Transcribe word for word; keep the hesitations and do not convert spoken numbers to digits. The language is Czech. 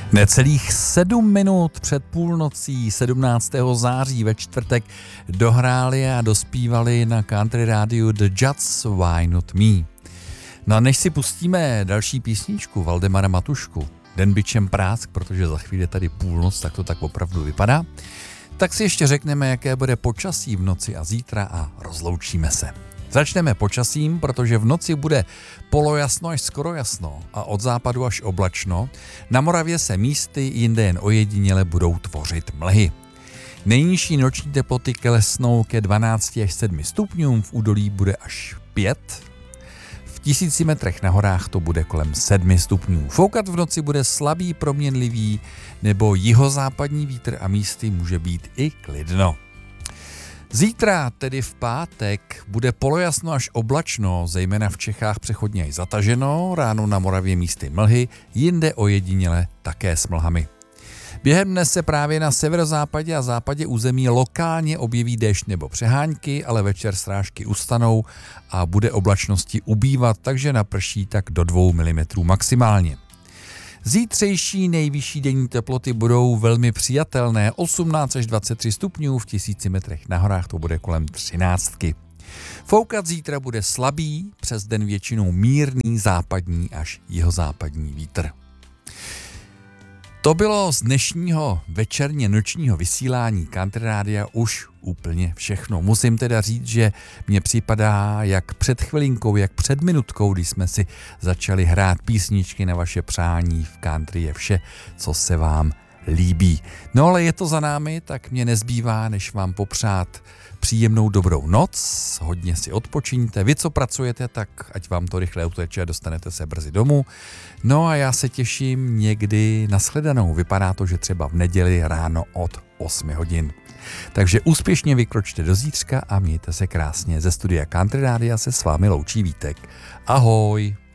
Necelých sedm minut před půlnocí sedmnáctého září ve čtvrtek dohráli a dospívali na Country rádiu The Judds Why Not Me. No a než si pustíme další písničku Valdemara Matušku, Den bičem prásk, protože za chvíli je tady půlnoc, tak to tak opravdu vypadá, tak si ještě řekneme, jaké bude počasí v noci a zítra a rozloučíme se. Začneme počasím, protože v noci bude polojasno až skoro jasno a od západu až oblačno. Na Moravě se místy jinde jen ojediněle budou tvořit mlhy. Nejnižší noční teploty klesnou ke dvanácti až sedmi stupňům, v údolí bude až pět. V tisíci metrech na horách to bude kolem sedmi stupňů. Foukat v noci bude slabý proměnlivý nebo jihozápadní vítr a místy může být i klidno. Zítra, tedy v pátek, bude polojasno až oblačno, zejména v Čechách přechodně i zataženo, ráno na Moravě místy mlhy, jinde ojediněle také s mlhami. Během dne se právě na severozápadě a západě území lokálně objeví déšť nebo přehánky, ale večer srážky ustanou a bude oblačnosti ubývat, takže naprší tak do dvou milimetrů maximálně. Zítřejší nejvyšší denní teploty budou velmi přijatelné, osmnáct až dvacet tři stupňů, v tisíci metrech na horách to bude kolem třináctky. Foukat zítra bude slabý, přes den většinou mírný západní až jihozápadní vítr. To bylo z dnešního večerně nočního vysílání Country rádia už úplně všechno. Musím teda říct, že mně připadá jak před chvilinkou, jak před minutkou, když jsme si začali hrát písničky na vaše přání. V country je vše, co se vám líbí. No ale je to za námi, tak mě nezbývá, než vám popřát příjemnou dobrou noc, hodně si odpočiňte. Vy, co pracujete, tak ať vám to rychle uteče a dostanete se brzy domů. No a já se těším někdy na shledanou. Vypadá to, že třeba v neděli ráno od osmi hodin. Takže úspěšně vykročte do zítřka a mějte se krásně. Ze studia Country rádia se s vámi loučí Vítek. Ahoj!